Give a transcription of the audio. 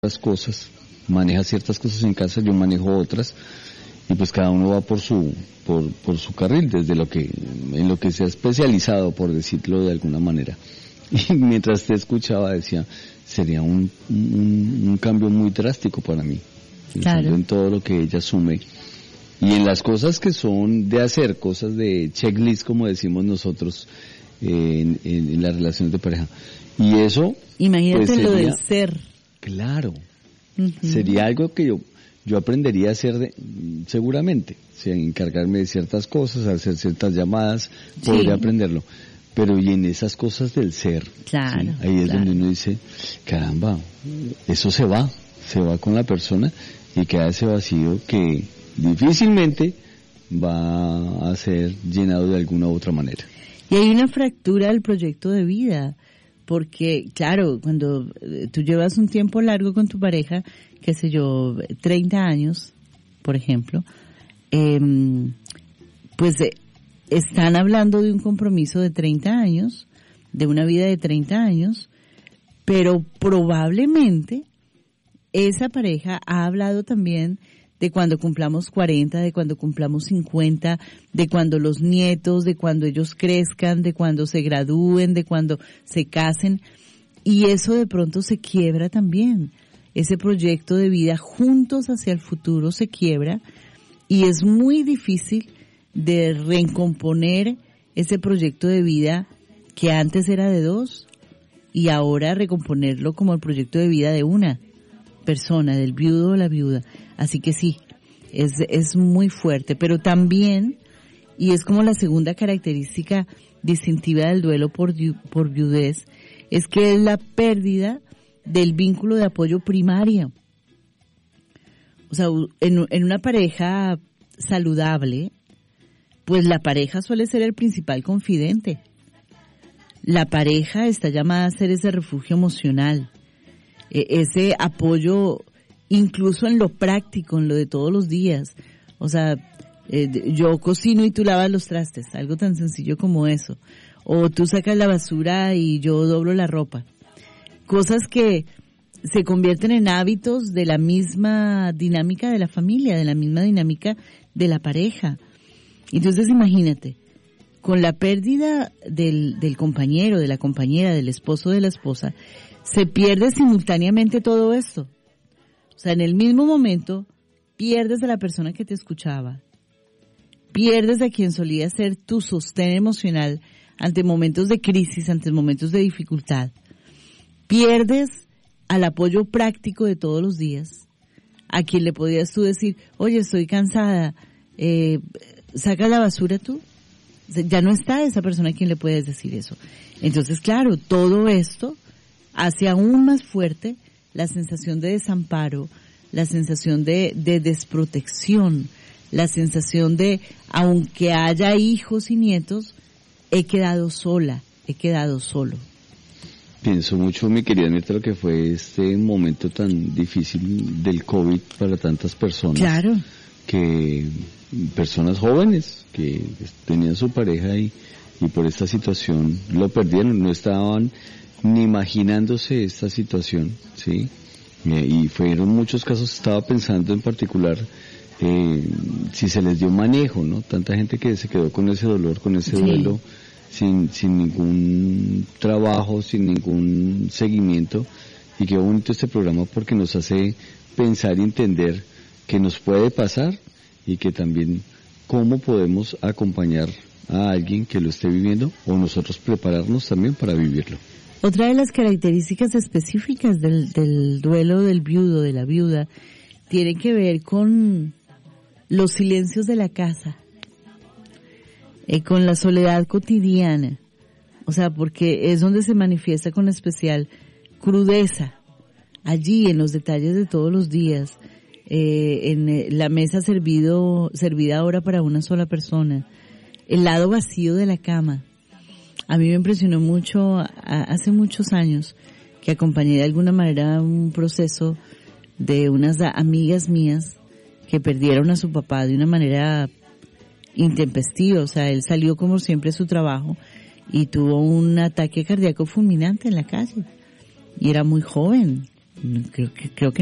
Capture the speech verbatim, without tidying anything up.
las cosas, maneja ciertas cosas en casa, yo manejo otras, y pues cada uno va por su por por su carril, desde lo que en lo que se ha especializado, por decirlo de alguna manera. Y mientras te escuchaba decía, sería un un, un cambio muy drástico para mí, claro, en todo lo que ella asume y en las cosas que son de hacer, cosas de checklist, como decimos nosotros, eh, en, en, en las relaciones de pareja. Y eso, imagínate, pues, sería, lo del ser. Claro, uh-huh. Sería algo que yo yo aprendería a hacer de, seguramente, o sea, encargarme de ciertas cosas, hacer ciertas llamadas, podría sí. aprenderlo. Pero y en esas cosas del ser, claro, ¿sí? Ahí es claro. donde uno dice, caramba, eso se va, se va con la persona y queda ese vacío que difícilmente va a ser llenado de alguna u otra manera. Y hay una fractura del proyecto de vida, porque claro, cuando tú llevas un tiempo largo con tu pareja, qué sé yo, treinta años, por ejemplo, eh, pues eh, están hablando de un compromiso de treinta años, de una vida de treinta años, pero probablemente esa pareja ha hablado también de cuando cumplamos cuarenta, de cuando cumplamos cincuenta, de cuando los nietos, de cuando ellos crezcan, de cuando se gradúen, de cuando se casen, y eso de pronto se quiebra también. Ese proyecto de vida juntos hacia el futuro se quiebra y es muy difícil de recomponer ese proyecto de vida que antes era de dos y ahora recomponerlo como el proyecto de vida de una persona, del viudo o la viuda. Así que sí, es, es muy fuerte, pero también, y es como la segunda característica distintiva del duelo por, por viudez, es que es la pérdida del vínculo de apoyo primario. O sea, en, en una pareja saludable, pues la pareja suele ser el principal confidente. La pareja está llamada a ser ese refugio emocional, ese apoyo incluso en lo práctico, en lo de todos los días. O sea, eh, yo cocino y tú lavas los trastes, algo tan sencillo como eso. O tú sacas la basura y yo doblo la ropa. Cosas que se convierten en hábitos de la misma dinámica de la familia, de la misma dinámica de la pareja. Entonces imagínate, con la pérdida del, del compañero, de la compañera, del esposo, de la esposa, se pierde simultáneamente todo esto. O sea, en el mismo momento, pierdes a la persona que te escuchaba, pierdes a quien solía ser tu sostén emocional ante momentos de crisis, ante momentos de dificultad, pierdes al apoyo práctico de todos los días, a quien le podías tú decir, oye, estoy cansada, eh, saca la basura tú. Ya no está esa persona a quien le puedes decir eso. Entonces, claro, todo esto hace aún más fuerte la sensación de desamparo, la sensación de, de desprotección, la sensación de, aunque haya hijos y nietos, he quedado sola, he quedado solo. Pienso mucho, mi querida Mirta, lo que fue este momento tan difícil del COVID para tantas personas. Claro. Que personas jóvenes que tenían su pareja y, y por esta situación lo perdieron, no estaban ni imaginándose esta situación, ¿sí? Eh, y fueron muchos casos, estaba pensando en particular eh, si se les dio manejo, ¿no? Tanta gente que se quedó con ese dolor, con ese sí. duelo, sin, sin ningún trabajo, sin ningún seguimiento, y qué bonito este programa porque nos hace pensar y entender que nos puede pasar y que también cómo podemos acompañar a alguien que lo esté viviendo o nosotros prepararnos también para vivirlo. Otra de las características específicas del, del duelo del viudo, de la viuda, tiene que ver con los silencios de la casa, eh, con la soledad cotidiana, o sea, porque es donde se manifiesta con especial crudeza, allí en los detalles de todos los días, eh, en eh, la mesa servido, servida ahora para una sola persona, el lado vacío de la cama. A mí me impresionó mucho, a, hace muchos años, que acompañé de alguna manera un proceso de unas amigas mías que perdieron a su papá de una manera intempestiva. O sea, él salió como siempre a su trabajo y tuvo un ataque cardíaco fulminante en la calle. Y era muy joven, creo que, creo que